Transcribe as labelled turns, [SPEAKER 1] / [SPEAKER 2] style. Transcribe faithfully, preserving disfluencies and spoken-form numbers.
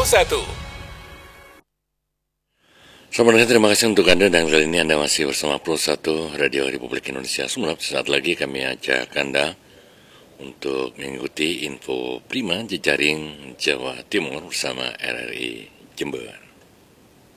[SPEAKER 1] satu.
[SPEAKER 2] Selamat datang, terima kasih untuk Anda dan kali ini Anda masih bersama Pro satu Radio Republik Indonesia. Semula saat lagi kami ajak Anda untuk mengikuti info prima jejaring Jawa Timur bersama R R I Jember.